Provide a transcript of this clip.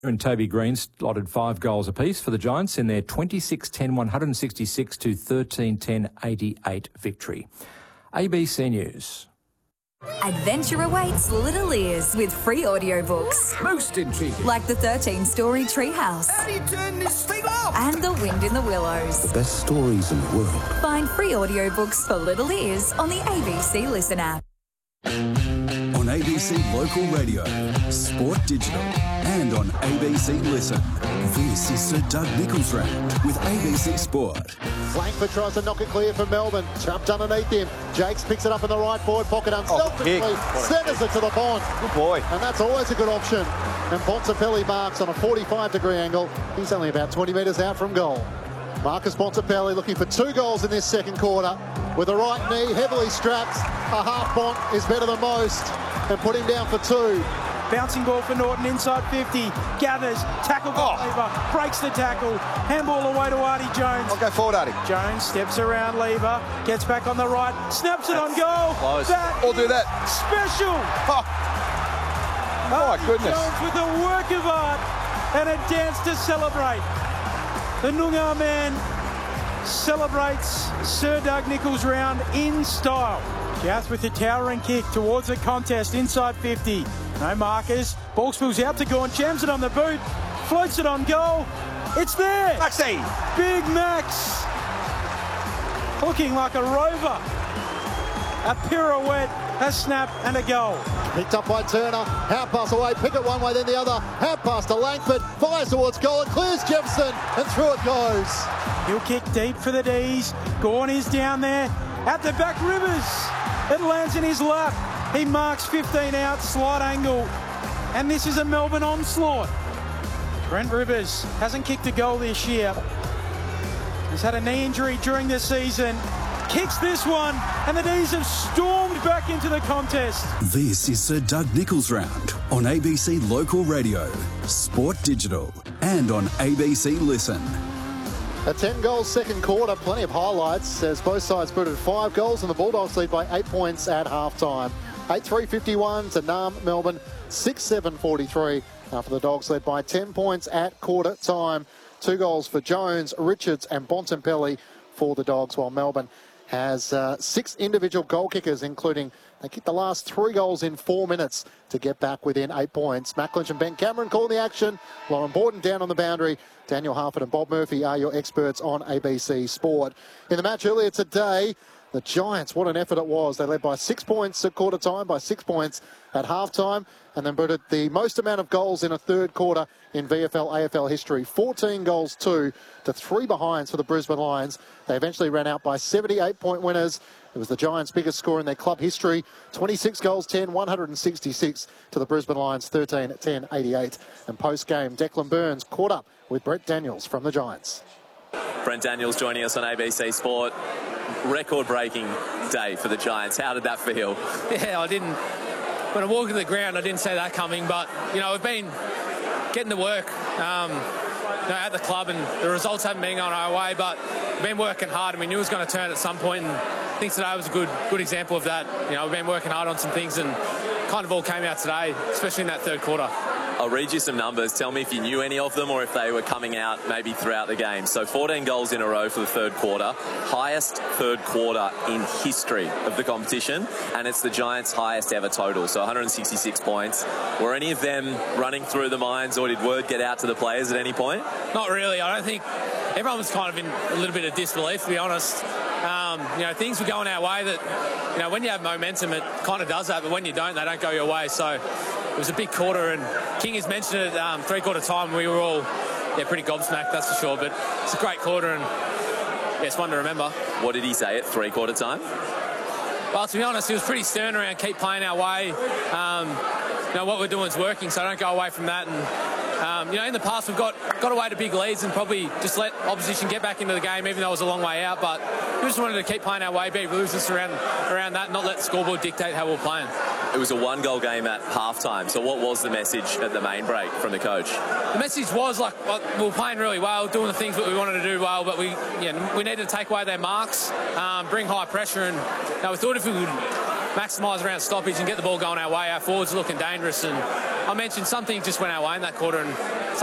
And Toby Green slotted 5 goals apiece for the Giants in their 26-10, 166 to 13-10, 88 victory. ABC News. Adventure awaits Little Ears with free audiobooks. Most intriguing. Like the 13-story Treehouse. How do you turn this thing off? And The Wind in the Willows. The best stories in the world. Find free audiobooks for Little Ears on the ABC Listen app. On ABC Local Radio, Sport Digital, and on ABC Listen. This is Sir Doug Nicholls Round with ABC Sport. Langford tries to knock it clear for Melbourne. Jumped underneath him. Jakes picks it up in the right forward pocket unselfishly. Centres it to the Bond. Good boy. And that's always a good option. And Bontempelli marks on a 45-degree angle. He's only about 20 metres out from goal. Marcus Bontempelli looking for 2 goals in this second quarter. With the right knee heavily strapped, a half Bont is better than most. And put him down for 2. Bouncing ball for Norton inside 50. Gathers, tackle by Lever, breaks the tackle. Handball away to Artie Jones. I'll go forward, Artie. Jones steps around Lever, gets back on the right, snaps it on goal. Close. We'll do that. Special. Oh, my goodness. Jones with a work of art and a dance to celebrate. The Noongar man celebrates Sir Doug Nicholls Round in style. Gath with the towering kick towards the contest inside 50. No markers. Ball spills out to Gawn, jams it on the boot, floats it on goal. It's there. Maxie. Big Max. Looking like a rover. A pirouette, a snap and a goal. Picked up by Turner. Hand pass away. Pickett one way, then the other. Hand pass to Langford. Fires towards goal. It clears Jefferson. And through it goes. He'll kick deep for the D's. Gawn is down there. At the back, Rivers. It lands in his lap. He marks 15 out, slight angle. And this is a Melbourne onslaught. Brent Rivers hasn't kicked a goal this year. He's had a knee injury during the season. Kicks this one, and the D's have stormed back into the contest. This is Sir Doug Nicholls Round on ABC Local Radio, Sport Digital, and on ABC Listen. A 10-goal second quarter, plenty of highlights as both sides put in 5 goals and the Bulldogs lead by 8 points at half-time. 8-3-51 to Nam Melbourne, 6-7-43 after the Dogs led by 10 points at quarter time. 2 goals for Jones, Richards and Bontempelli for the Dogs, while Melbourne has 6 individual goal kickers, including they kicked the last 3 goals in 4 minutes to get back within 8 points. Matt Lynch and Ben Cameron calling the action. Lauren Borden down on the boundary. Daniel Harford and Bob Murphy are your experts on ABC Sport. In the match earlier today, the Giants, what an effort it was. They led by 6 points at quarter time, by 6 points at half time, and then booted the most amount of goals in a third quarter in VFL AFL history. 14 goals, 2 to 3 behinds for the Brisbane Lions. They eventually ran out by 78-point winners. It was the Giants' biggest score in their club history. 26 goals, 10, 166 to the Brisbane Lions, 13 at 10, 88. And post-game, Declan Burns caught up with Brett Daniels from the Giants. Brent Daniels joining us on ABC Sport. Record-breaking day for the Giants. How did that feel? Yeah, when I walked to the ground, I didn't see that coming, but, we've been getting to work at the club, and the results haven't been going our way, but we've been working hard, and we knew it was going to turn at some point, and I think today was a good example of that. We've been working hard on some things, and kind of all came out today, especially in that third quarter. I'll read you some numbers. Tell me if you knew any of them or if they were coming out maybe throughout the game. So 14 goals in a row for the third quarter. Highest third quarter in history of the competition. And it's the Giants' highest ever total. So 166 points. Were any of them running through the minds, or did word get out to the players at any point? Not really. I don't think everyone was kind of in a little bit of disbelief, to be honest. Things were going our way that, when you have momentum, it kind of does that. But when you don't, they don't go your way. So it was a big quarter, and King has mentioned it, three-quarter time, we were all pretty gobsmacked, that's for sure, but it's a great quarter, and it's one to remember. What did he say at three-quarter time? Well, to be honest, he was pretty stern around keep playing our way. What we're doing is working, so don't go away from that. And in the past we've got away to big leads and probably just let opposition get back into the game, even though it was a long way out. But we just wanted to keep playing our way, be ruthless around that, not let the scoreboard dictate how we're playing. It was a one-goal game at halftime. So what was the message at the main break from the coach? The message was we were playing really well, doing the things that we wanted to do well, but we needed to take away their marks, bring high pressure, and we thought if we would maximise around stoppage and get the ball going our way, our forwards are looking dangerous, and I mentioned something just went our way in that quarter, and